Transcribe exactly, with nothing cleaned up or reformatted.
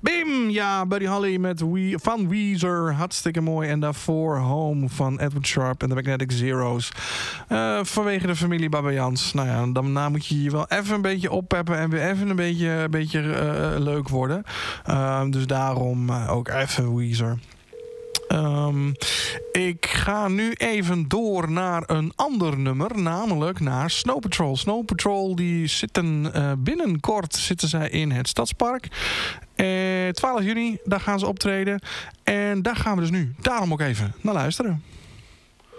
Bim! Ja, Buddy Holly met We, van Weezer. Hartstikke mooi. En daarvoor Home van Edward Sharp en de Magnetic Zeros. Uh, vanwege de familie Babayans. Nou ja, daarna moet je je wel even een beetje oppeppen en weer even een beetje, een beetje uh, leuk worden. Uh, dus daarom uh, ook even Weezer. Um, ik ga nu even door naar een ander nummer, namelijk naar Snow Patrol. Snow Patrol die zitten uh, binnenkort zitten zij in het Stadspark. Uh, twaalf juni, daar gaan ze optreden. En daar gaan we dus nu daarom ook even naar luisteren.